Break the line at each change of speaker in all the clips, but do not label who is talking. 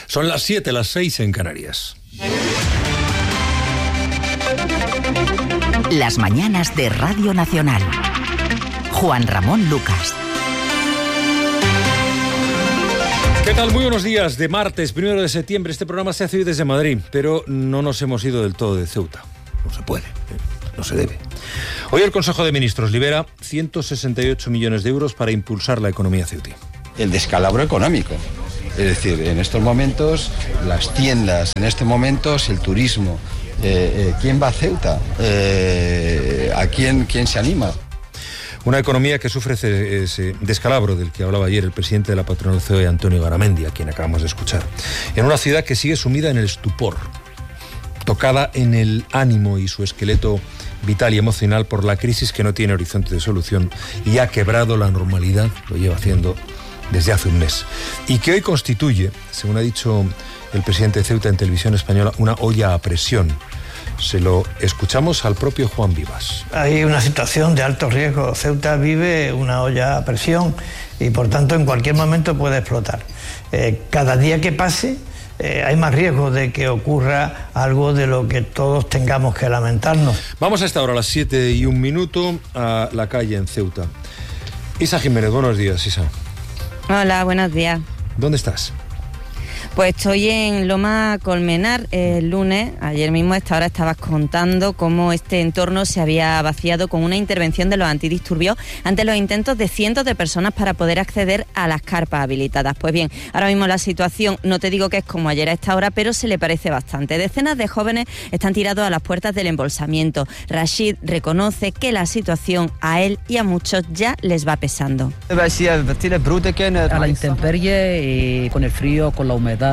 Son las 7, las 6 en Canarias.
Las mañanas de Radio Nacional. Juan Ramón Lucas.
¿Qué tal? Muy buenos días. De martes, 1 de septiembre. Este programa se hace hoy desde Madrid, pero no nos hemos ido del todo de Ceuta. No se puede, no se debe. Hoy el Consejo de Ministros libera 168 millones de euros para impulsar la economía ceutí.
El descalabro económico. Es decir, en estos momentos, las tiendas, en estos momentos, el turismo. ¿Quién va a Ceuta? ¿A quién se anima?
Una economía que sufre ese descalabro del que hablaba ayer el presidente de la patronal COE, Antonio Garamendi, a quien acabamos de escuchar. En una ciudad que sigue sumida en el estupor, tocada en el ánimo y su esqueleto vital y emocional por la crisis que no tiene horizonte de solución y ha quebrado la normalidad, lo lleva haciendo desde hace un mes. Y que hoy constituye, según ha dicho el presidente de Ceuta en Televisión Española, una olla a presión. Se lo escuchamos al propio Juan Vivas.
Hay una situación de alto riesgo. Ceuta vive una olla a presión y por tanto en cualquier momento puede explotar. Cada día que pase hay más riesgo de que ocurra algo de lo que todos tengamos que lamentarnos.
Vamos a esta hora, a las 7:01, a la calle en Ceuta. Isa Jiménez, buenos días, Isa.
Hola, buenos días.
¿Dónde estás?
Pues estoy en Loma Colmenar. El lunes, ayer mismo a esta hora, estabas contando cómo este entorno se había vaciado con una intervención de los antidisturbios ante los intentos de cientos de personas para poder acceder a las carpas habilitadas. Pues bien, ahora mismo la situación, no te digo que es como ayer a esta hora, pero se le parece bastante. Decenas de jóvenes están tirados a las puertas del embolsamiento. Rashid reconoce que la situación a él y a muchos ya les va pesando.
A la intemperie y con el frío, con la humedad.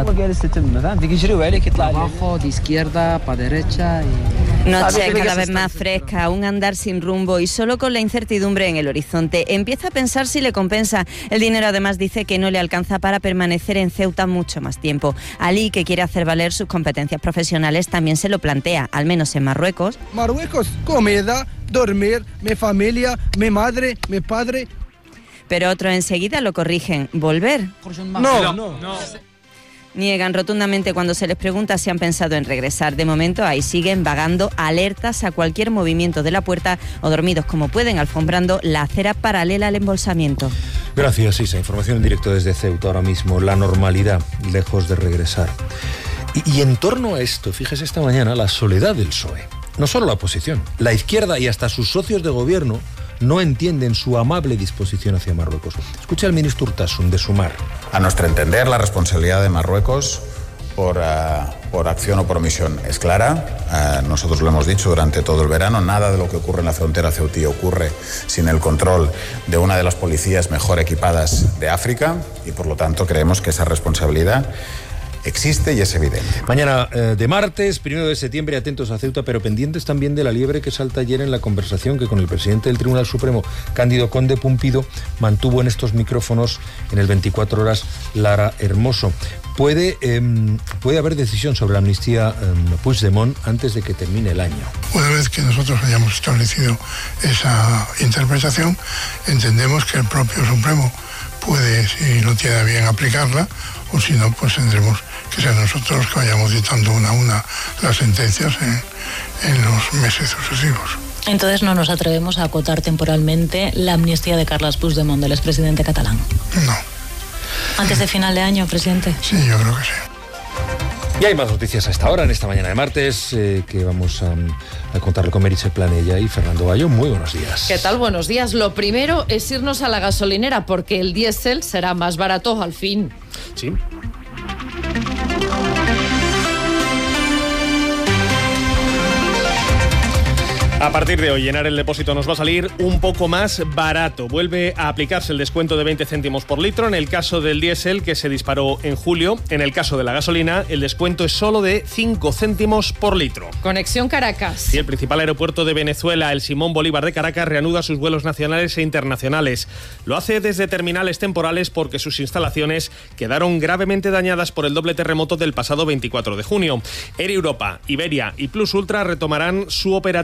Abajo, de izquierda, para derecha.
Noche cada vez más fresca, un andar sin rumbo y solo con la incertidumbre en el horizonte. Empieza a pensar si le compensa. El dinero además dice que no le alcanza para permanecer en Ceuta mucho más tiempo. Ali, que quiere hacer valer sus competencias profesionales, también se lo plantea, al menos en Marruecos.
Marruecos, comida, dormir, mi familia, mi madre, mi padre.
Pero otros enseguida lo corrigen. ¿Volver?
No.
Niegan rotundamente cuando se les pregunta si han pensado en regresar. De momento ahí siguen vagando, alertas a cualquier movimiento de la puerta o dormidos como pueden, alfombrando la acera paralela al embolsamiento.
Gracias, Isa. Información en directo desde Ceuta ahora mismo. La normalidad, lejos de regresar. Y en torno a esto, fíjese esta mañana, la soledad del PSOE. No solo la oposición, la izquierda y hasta sus socios de gobierno no entienden su amable disposición hacia Marruecos. Escucha al ministro Urtasun de Sumar.
A nuestro entender, la responsabilidad de Marruecos por acción o por omisión es clara. Nosotros lo hemos dicho durante todo el verano, nada de lo que ocurre en la frontera ceutí ocurre sin el control de una de las policías mejor equipadas de África y por lo tanto creemos que esa responsabilidad existe y es evidente.
Mañana de martes, 1 de septiembre, atentos a Ceuta, pero pendientes también de la liebre que salta ayer en la conversación que con el presidente del Tribunal Supremo, Cándido Conde Pumpido, mantuvo en estos micrófonos en el 24 horas Lara Hermoso. ¿Puede haber decisión sobre la amnistía Puigdemont antes de que termine el año?
Una vez que nosotros hayamos establecido esa interpretación, entendemos que el propio Supremo puede, si no tiene bien, aplicarla, o si no, pues tendremos que ser nosotros los que vayamos dictando una a una las sentencias en los meses sucesivos.
Entonces no nos atrevemos a acotar temporalmente la amnistía de Carles Puigdemont, del expresidente catalán.
No.
¿Antes de final de año, presidente?
Sí, yo creo que sí.
Y hay más noticias a esta hora, en esta mañana de martes, que vamos a contarle con Meritxell Planella y Fernando Bayo. Muy buenos días.
¿Qué tal? Buenos días. Lo primero es irnos a la gasolinera, porque el diésel será más barato al fin.
Sí.
A partir de hoy, llenar el depósito nos va a salir un poco más barato. Vuelve a aplicarse el descuento de 20 céntimos por litro en el caso del diésel, que se disparó en julio. En el caso de la gasolina, el descuento es solo de 5 céntimos por litro.
Conexión Caracas.
Y el principal aeropuerto de Venezuela, el Simón Bolívar de Caracas, reanuda sus vuelos nacionales e internacionales. Lo hace desde terminales temporales porque sus instalaciones quedaron gravemente dañadas por el doble terremoto del pasado 24 de junio. Air Europa, Iberia y Plus Ultra retomarán su operativa. La primera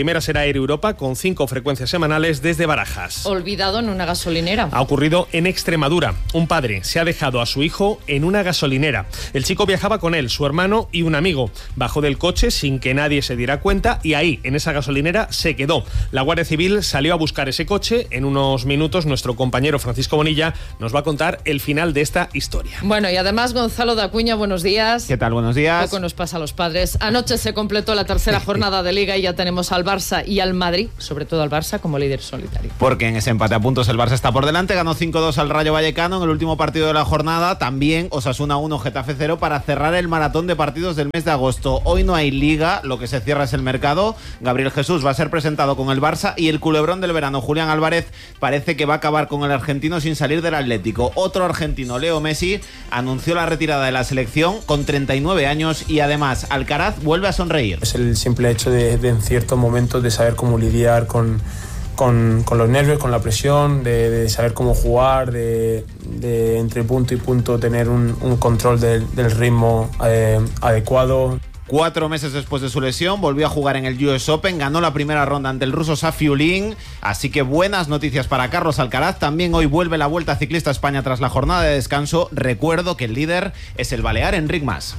primera será Air Europa, con 5 frecuencias semanales desde Barajas.
Olvidado en una gasolinera.
Ha ocurrido en Extremadura. Un padre se ha dejado a su hijo en una gasolinera. El chico viajaba con él, su hermano y un amigo. Bajó del coche sin que nadie se diera cuenta y ahí, en esa gasolinera, se quedó. La Guardia Civil salió a buscar ese coche. En unos minutos, nuestro compañero Francisco Bonilla nos va a contar el final de esta historia.
Bueno, y además, Gonzalo de Acuña, buenos días.
¿Qué tal? Buenos días.
Poco nos pasa a los padres. Anoche se completó la tercera jornada de Liga y ya tenemos al Barça y al Madrid, sobre todo al Barça, como líder solitario.
Porque en ese empate a puntos el Barça está por delante, ganó 5-2 al Rayo Vallecano en el último partido de la jornada. También Osasuna 1, Getafe 0 para cerrar el maratón de partidos del mes de agosto. Hoy no hay Liga, lo que se cierra es el mercado. Gabriel Jesús va a ser presentado con el Barça y el culebrón del verano, Julián Álvarez, parece que va a acabar con el argentino sin salir del Atlético. Otro argentino, Leo Messi, anunció la retirada de la selección con 39 años y además Alcaraz vuelve a sonreír.
Es el simple hecho de en ciertos momentos de saber cómo lidiar con los nervios, con la presión, de saber cómo jugar, de entre punto y punto tener un control del ritmo adecuado.
4 meses después de su lesión volvió a jugar en el US Open, ganó la primera ronda ante el ruso Safiullin, así que buenas noticias para Carlos Alcaraz. También hoy vuelve la Vuelta Ciclista a España tras la jornada de descanso. Recuerdo que el líder es el balear Enric Mas.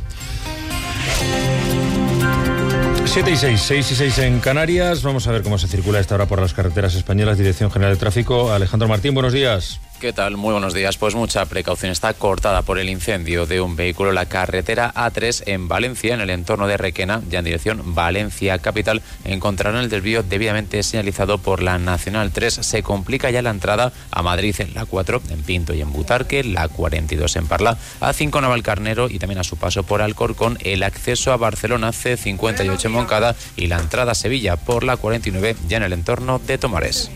6:06 en Canarias. Vamos a ver cómo se circula a esta hora por las carreteras españolas. Dirección General de Tráfico, Alejandro Martín, buenos días.
¿Qué tal? Muy buenos días. Pues mucha precaución. Está cortada por el incendio de un vehículo la carretera A3 en Valencia, en el entorno de Requena, ya en dirección Valencia capital. Encontrarán el desvío debidamente señalizado por la Nacional 3. Se complica ya la entrada a Madrid en la 4, en Pinto y en Butarque, la 42 en Parla, A5 Navalcarnero y también a su paso por Alcorcón, el acceso a Barcelona C58 en Moncada y la entrada a Sevilla por la 49 ya en el entorno de Tomares.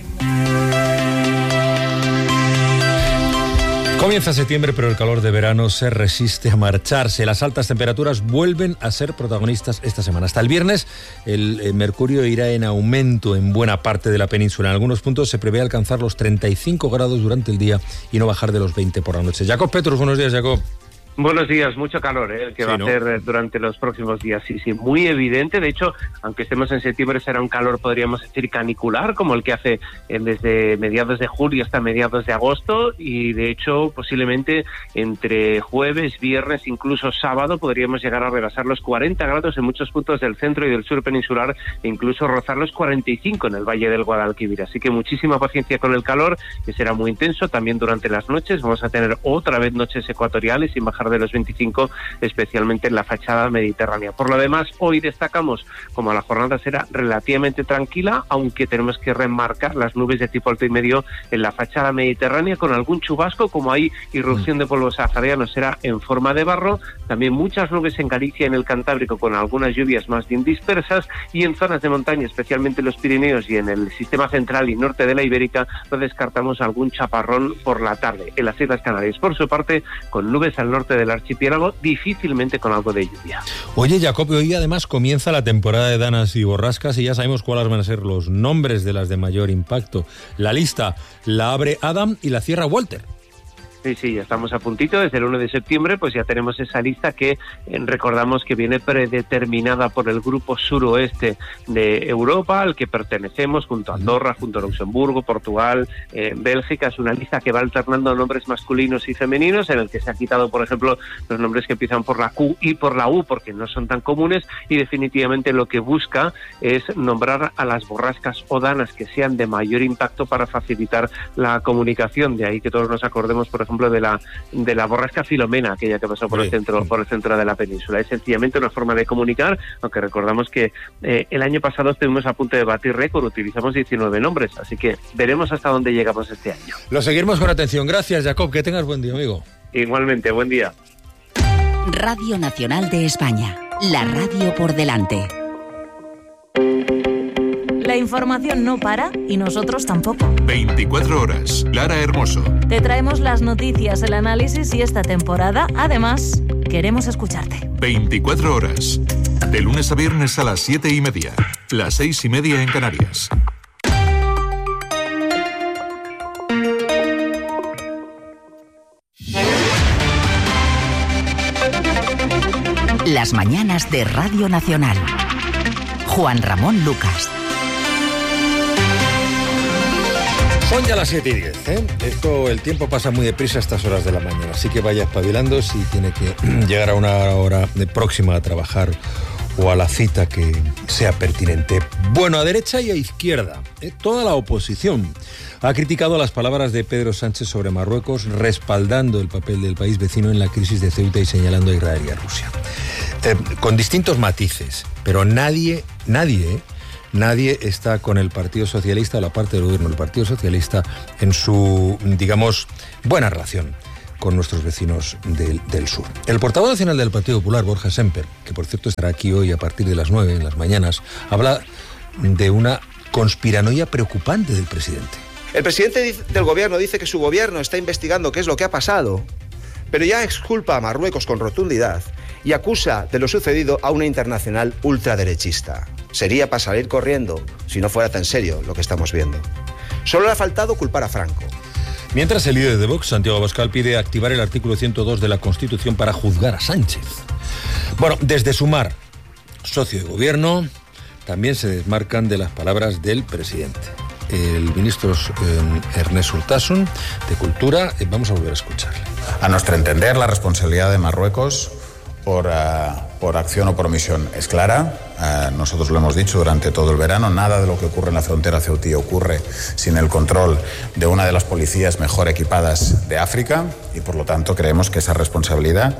Comienza septiembre, pero el calor de verano se resiste a marcharse. Las altas temperaturas vuelven a ser protagonistas esta semana. Hasta el viernes, el mercurio irá en aumento en buena parte de la península. En algunos puntos se prevé alcanzar los 35 grados durante el día y no bajar de los 20 por la noche. Jacob Petrus, buenos días, Jacob.
Buenos días, mucho calor, el que va a hacer durante los próximos días, sí, muy evidente. De hecho, aunque estemos en septiembre, será un calor, podríamos decir, canicular, como el que hace desde mediados de julio hasta mediados de agosto, y de hecho, posiblemente entre jueves, viernes, incluso sábado, podríamos llegar a rebasar los 40 grados en muchos puntos del centro y del sur peninsular, e incluso rozar los 45 en el Valle del Guadalquivir. Así que muchísima paciencia con el calor, que será muy intenso. También durante las noches vamos a tener otra vez noches ecuatoriales sin bajar de los 25, especialmente en la fachada mediterránea. Por lo demás, hoy destacamos como la jornada será relativamente tranquila, aunque tenemos que remarcar las nubes de tipo alto y medio en la fachada mediterránea, con algún chubasco, como hay irrupción de polvo sahariano, será en forma de barro. También muchas nubes en Galicia y en el Cantábrico, con algunas lluvias más bien dispersas, y en zonas de montaña, especialmente en los Pirineos y en el sistema central y norte de la Ibérica, no descartamos algún chaparrón por la tarde. En las Islas Canarias, por su parte, con nubes al norte del archipiélago, difícilmente con algo de lluvia.
Oye, Jacob, hoy además comienza la temporada de danas y borrascas y ya sabemos cuáles van a ser los nombres de las de mayor impacto. La lista la abre Adam y la cierra Walter.
Sí, ya estamos a puntito. Desde el 1 de septiembre pues ya tenemos esa lista que recordamos que viene predeterminada por el grupo suroeste de Europa, al que pertenecemos, junto a Andorra, junto a Luxemburgo, Portugal, Bélgica. Es una lista que va alternando nombres masculinos y femeninos, en el que se ha quitado, por ejemplo, los nombres que empiezan por la Q y por la U, porque no son tan comunes, y definitivamente lo que busca es nombrar a las borrascas o danas que sean de mayor impacto para facilitar la comunicación. De ahí que todos nos acordemos, por ejemplo, de la borrasca Filomena, aquella que pasó por el centro de la península. Es sencillamente una forma de comunicar, aunque recordamos que el año pasado estuvimos a punto de batir récord, utilizamos 19 nombres, así que veremos hasta dónde llegamos este año.
Lo seguiremos con atención. Gracias, Jacob, que tengas buen día, amigo.
Igualmente, buen día.
Radio Nacional de España, la radio por delante.
La información no para y nosotros tampoco.
24 horas. Lara Hermoso.
Te traemos las noticias, el análisis y esta temporada, además, queremos escucharte.
24 horas. De lunes a viernes a las 7:30. Las 6:30 en Canarias.
Las mañanas de Radio Nacional. Juan Ramón Lucas.
Son ya las 7:10, el tiempo pasa muy deprisa a estas horas de la mañana, así que vaya espabilando si tiene que llegar a una hora próxima a trabajar o a la cita que sea pertinente. Bueno, a derecha y a izquierda, toda la oposición ha criticado las palabras de Pedro Sánchez sobre Marruecos, respaldando el papel del país vecino en la crisis de Ceuta y señalando a Israel y a Rusia. Con distintos matices, pero nadie está con el Partido Socialista o la parte del gobierno del Partido Socialista en su, digamos, buena relación con nuestros vecinos del sur. El portavoz nacional del Partido Popular, Borja Semper, que por cierto estará aquí hoy a partir de las 9 en las mañanas, habla de una conspiranoia preocupante del presidente.
El presidente del gobierno dice que su gobierno está investigando qué es lo que ha pasado, pero ya exculpa a Marruecos con rotundidad y acusa de lo sucedido a una internacional ultraderechista. Sería para salir corriendo si no fuera tan serio lo que estamos viendo. Solo le ha faltado culpar a Franco.
Mientras el líder de Vox, Santiago Abascal, pide activar el artículo 102 de la Constitución para juzgar a Sánchez. Bueno, desde Sumar, socio de gobierno, también se desmarcan de las palabras del presidente. El ministro Ernest Urtasun, de Cultura, vamos a volver a escucharle.
A nuestro entender, la responsabilidad de Marruecos por acción o por omisión es clara. Nosotros lo hemos dicho durante todo el verano, nada de lo que ocurre en la frontera ceutí ocurre sin el control de una de las policías mejor equipadas de África y por lo tanto creemos que esa responsabilidad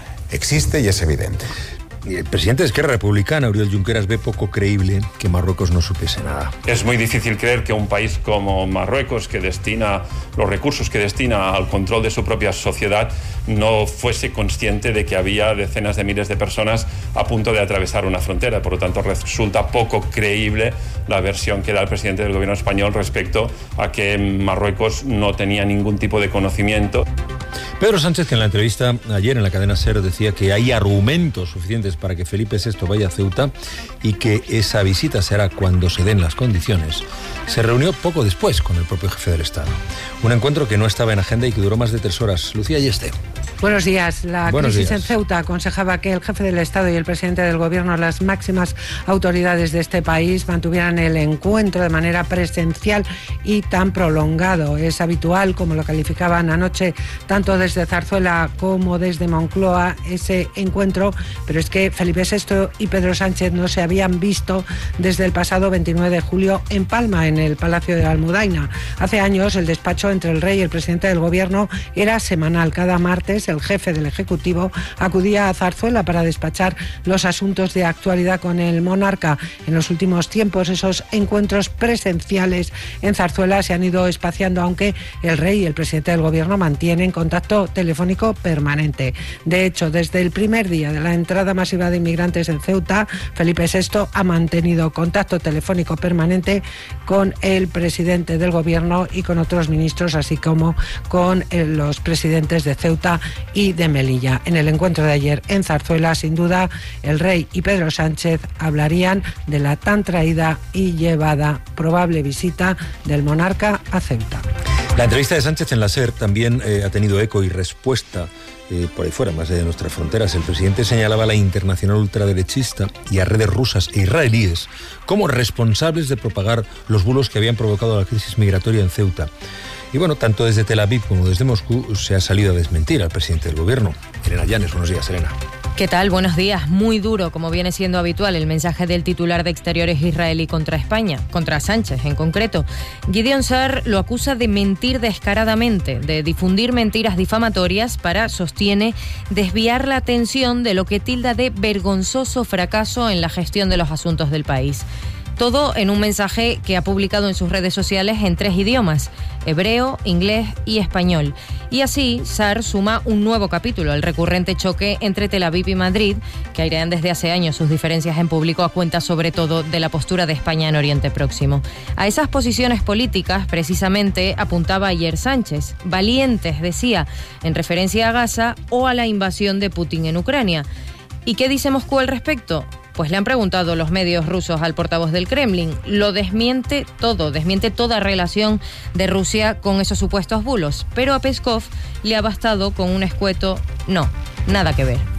existe y es evidente.
El presidente de Esquerra Republicana, Oriol Junqueras, ve poco creíble que Marruecos no supiese nada.
Es muy difícil creer que un país como Marruecos, que destina los recursos que destina al control de su propia sociedad, no fuese consciente de que había decenas de miles de personas a punto de atravesar una frontera. Por lo tanto, resulta poco creíble la versión que da el presidente del gobierno español respecto a que Marruecos no tenía ningún tipo de conocimiento.
Pedro Sánchez, que en la entrevista ayer en la cadena SER decía que hay argumentos suficientes para que Felipe VI vaya a Ceuta y que esa visita será cuando se den las condiciones, se reunió poco después con el propio jefe del Estado. Un encuentro que no estaba en agenda y que duró más de 3 horas. Lucía Yeste.
Buenos días. La crisis en Ceuta aconsejaba que el jefe del Estado y el presidente del Gobierno, las máximas autoridades de este país, mantuvieran el encuentro de manera presencial y tan prolongado. Es habitual, como lo calificaban anoche tanto desde Zarzuela como desde Moncloa, ese encuentro, pero es que Felipe VI y Pedro Sánchez no se habían visto desde el pasado 29 de julio en Palma, en el Palacio de la Almudaina. Hace años el despacho entre el rey y el presidente del Gobierno era semanal. Cada martes el jefe del Ejecutivo acudía a Zarzuela para despachar los asuntos de actualidad con el monarca. En los últimos tiempos esos encuentros presenciales en Zarzuela se han ido espaciando, aunque el rey y el presidente del Gobierno mantienen contacto telefónico permanente. De hecho, desde el primer día de la entrada masiva de inmigrantes en Ceuta, Felipe VI ha mantenido contacto telefónico permanente con el presidente del Gobierno y con otros ministros, así como con los presidentes de Ceuta y de Melilla. En el encuentro de ayer en Zarzuela, sin duda, el rey y Pedro Sánchez hablarían de la tan traída y llevada probable visita del monarca a Ceuta.
La entrevista de Sánchez en la SER también ha tenido eco y respuesta por ahí fuera, más allá de nuestras fronteras. El presidente señalaba a la internacional ultraderechista y a redes rusas e israelíes como responsables de propagar los bulos que habían provocado la crisis migratoria en Ceuta. Y bueno, tanto desde Tel Aviv como desde Moscú se ha salido a desmentir al presidente del gobierno. Elena Llanes, buenos días, Elena.
¿Qué tal? Buenos días. Muy duro, como viene siendo habitual, el mensaje del titular de Exteriores israelí contra España, contra Sánchez en concreto. Gideon Sa'ar lo acusa de mentir descaradamente, de difundir mentiras difamatorias para, sostiene, desviar la atención de lo que tilda de vergonzoso fracaso en la gestión de los asuntos del país. Todo en un mensaje que ha publicado en sus redes sociales en 3 idiomas, hebreo, inglés y español. Y así, Sa'ar suma un nuevo capítulo, el recurrente choque entre Tel Aviv y Madrid, que airean desde hace años sus diferencias en público a cuenta sobre todo de la postura de España en Oriente Próximo. A esas posiciones políticas, precisamente, apuntaba ayer Sánchez. Valientes, decía, en referencia a Gaza o a la invasión de Putin en Ucrania. ¿Y qué dice Moscú al respecto? Pues le han preguntado los medios rusos al portavoz del Kremlin. Lo desmiente todo, desmiente toda relación de Rusia con esos supuestos bulos. Pero a Peskov le ha bastado con un escueto no, nada que ver.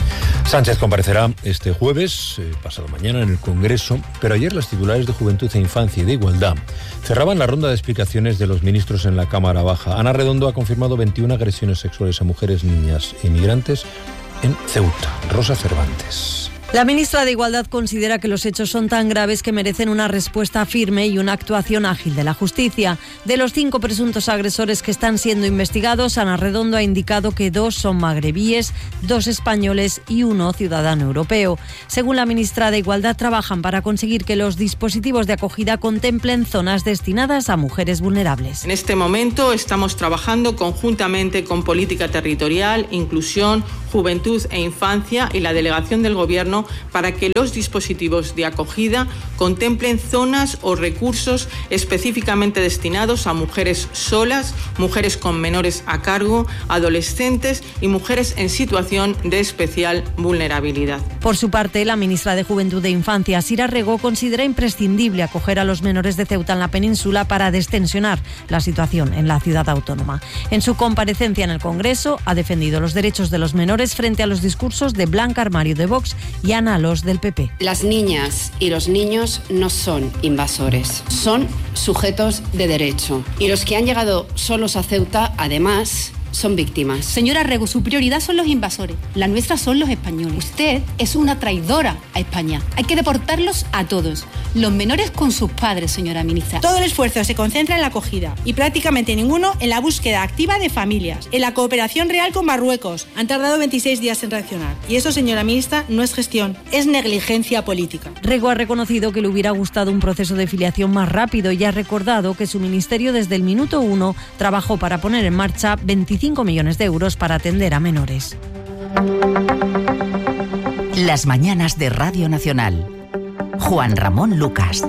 Sánchez comparecerá este jueves, pasado mañana, en el Congreso, pero ayer las titulares de Juventud e Infancia y de Igualdad cerraban la ronda de explicaciones de los ministros en la Cámara Baja. Ana Redondo ha confirmado 21 agresiones sexuales a mujeres, niñas e inmigrantes en Ceuta. Rosa Cervantes.
La ministra de Igualdad considera que los hechos son tan graves que merecen una respuesta firme y una actuación ágil de la justicia. De los 5 presuntos agresores que están siendo investigados, Ana Redondo ha indicado que 2 son magrebíes, 2 españoles y 1 ciudadano europeo. Según la ministra de Igualdad, trabajan para conseguir que los dispositivos de acogida contemplen zonas destinadas a mujeres vulnerables.
En este momento estamos trabajando conjuntamente con Política Territorial, Inclusión, Juventud e Infancia y la Delegación del Gobierno para que los dispositivos de acogida contemplen zonas o recursos específicamente destinados a mujeres solas, mujeres con menores a cargo, adolescentes y mujeres en situación de especial vulnerabilidad.
Por su parte, la ministra de Juventud e Infancia, Sira Rego, considera imprescindible acoger a los menores de Ceuta en la península para destensionar la situación en la ciudad autónoma. En su comparecencia en el Congreso, ha defendido los derechos de los menores frente a los discursos de Blanca Armario de Vox y Ana Alós del PP.
Las niñas y los niños no son invasores, son sujetos de derecho. Y los que han llegado solos a Ceuta, además, son víctimas.
Señora Rego, su prioridad son los invasores, la nuestra son los españoles. Usted es una traidora a España. Hay que deportarlos a todos. Los menores con sus padres, señora ministra.
Todo el esfuerzo se concentra en la acogida y prácticamente ninguno en la búsqueda activa de familias, en la cooperación real con Marruecos. Han tardado 26 días en reaccionar. Y eso, señora ministra, no es gestión, es negligencia política.
Rego ha reconocido que le hubiera gustado un proceso de filiación más rápido y ha recordado que su ministerio desde el minuto 1 trabajó para poner en marcha 25 millones de euros para atender a menores.
Las mañanas de Radio Nacional. Juan Ramón Lucas.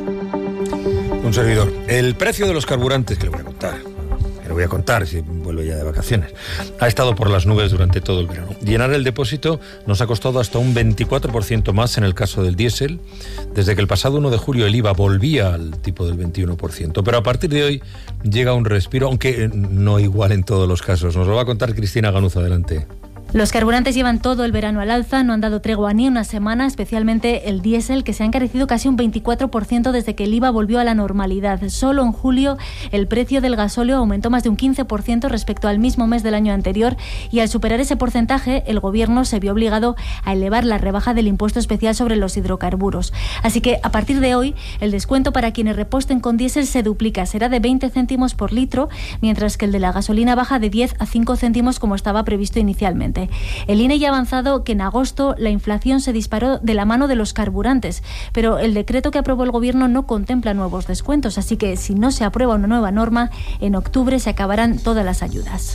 Un servidor. El precio de los carburantes, que le voy a contar si vuelvo ya de vacaciones, ha estado por las nubes durante todo el verano. Llenar el depósito nos ha costado hasta un 24% más en el caso del diésel, desde que el pasado 1 de julio el IVA volvía al tipo del 21%. Pero a partir de hoy llega un respiro, aunque no igual en todos los casos. Nos lo va a contar Cristina Ganuza. Adelante.
Los carburantes llevan todo el verano al alza, no han dado tregua ni una semana, especialmente el diésel, que se ha encarecido casi un 24% desde que el IVA volvió a la normalidad. Solo en julio el precio del gasóleo aumentó más de un 15% respecto al mismo mes del año anterior y al superar ese porcentaje el Gobierno se vio obligado a elevar la rebaja del impuesto especial sobre los hidrocarburos. Así que a partir de hoy el descuento para quienes reposten con diésel se duplica, será de 20 céntimos por litro, mientras que el de la gasolina baja de 10 a 5 céntimos como estaba previsto inicialmente. El INE ya ha avanzado que en agosto la inflación se disparó de la mano de los carburantes, pero el decreto que aprobó el Gobierno no contempla nuevos descuentos, así que si no se aprueba una nueva norma, en octubre se acabarán todas las ayudas.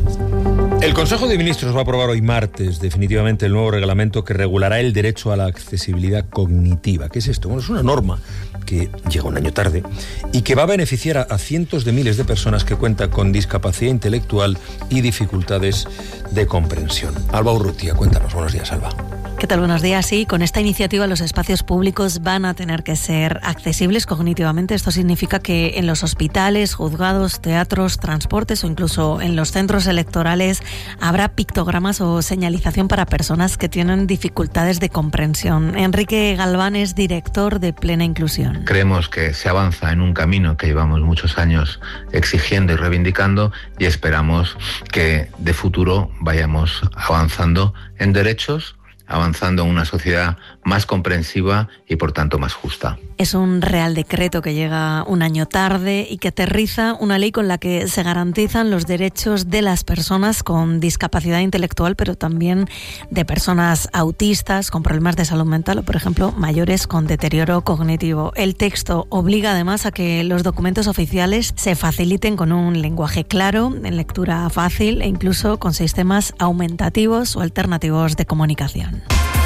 El Consejo de Ministros va a aprobar hoy martes definitivamente el nuevo reglamento que regulará el derecho a la accesibilidad cognitiva. ¿Qué es esto? Bueno, es una norma que llega un año tarde y que va a beneficiar a cientos de miles de personas que cuentan con discapacidad intelectual y dificultades de comprensión. Alba Urrutia, cuéntanos. Buenos días, Alba.
¿Qué tal? Buenos días. Sí, con esta iniciativa los espacios públicos van a tener que ser accesibles cognitivamente. Esto significa que en los hospitales, juzgados, teatros, transportes o incluso en los centros electorales habrá pictogramas o señalización para personas que tienen dificultades de comprensión. Enrique Galván es director de Plena Inclusión.
Creemos que se avanza en un camino que llevamos muchos años exigiendo y reivindicando y esperamos que de futuro vayamos avanzando en derechos, avanzando en una sociedad más comprensiva y por tanto más justa.
Es un Real Decreto que llega un año tarde y que aterriza una ley con la que se garantizan los derechos de las personas con discapacidad intelectual, pero también de personas autistas con problemas de salud mental o, por ejemplo, mayores con deterioro cognitivo. El texto obliga además a que los documentos oficiales se faciliten con un lenguaje claro, en lectura fácil e incluso con sistemas aumentativos o alternativos de comunicación.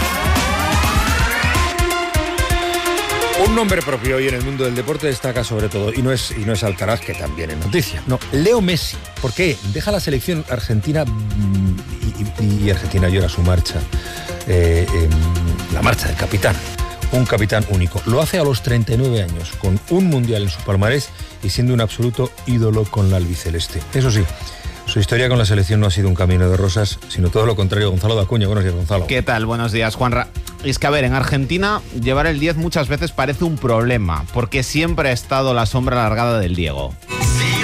Un nombre propio hoy en el mundo del deporte destaca sobre todo, y no es Alcaraz, que también es noticia. No, Leo Messi. ¿Por qué? Deja la selección argentina y Argentina llora su marcha. La marcha del capitán. Un capitán único. Lo hace a los 39 años, con un mundial en su palmarés y siendo un absoluto ídolo con la albiceleste. Eso sí, Su historia con la selección no ha sido un camino de rosas, sino todo lo contrario. Gonzalo Dacuña, buenos días, Gonzalo.
¿Qué tal? Buenos días, Juanra. Es que, a ver, en Argentina llevar el 10 muchas veces parece un problema, porque siempre ha estado la sombra alargada del Diego.